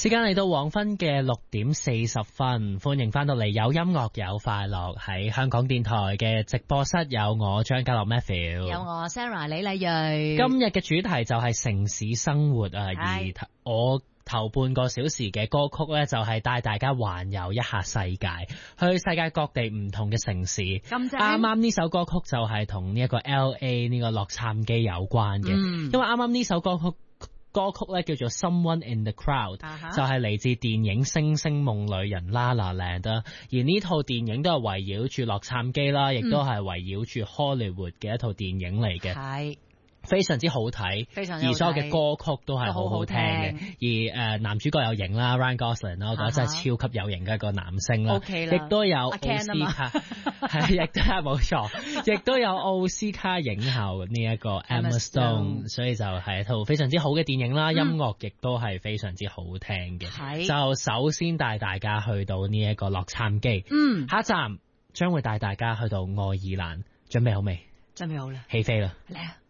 時間嚟到黃昏嘅6:40，歡迎翻到嚟有音樂有快樂，喺香港電台嘅直播室有我張家樂 Matthew， 有我 Sarah 李麗蕊。 今日嘅主題就係城市生活啊，而我頭半個小時嘅歌曲呢，就係帶大家環遊一下世界，去世界各地唔同嘅城市。啱啱呢首歌曲就係同呢一個 LA 呢個洛杉磯有關嘅，因為啱啱呢首歌曲咧叫做 Someone in the Crowd， 就係嚟自電影《星星夢裏人》La La Land，而呢套電影都係圍繞住洛杉磯啦，亦都係圍繞住 Hollywood 嘅一套電影嚟嘅。係。非常之好睇，而所有嘅歌曲都係好好聽嘅。而男主角有型啦 ，Ryan Gosling 啦，我覺得真係超級有型嘅一個男星啦。亦都有奧斯卡，係亦都係冇錯，亦都有奧斯卡影后呢一個 Emma Stone， 所以就係一套非常之好嘅電影啦。音樂亦都係非常之好聽嘅。就首先帶大家去到呢一個洛杉磯，下一站將會帶大家去到愛爾蘭，準備好未？ 準備好啦， 起飛啦！ 嚟啊！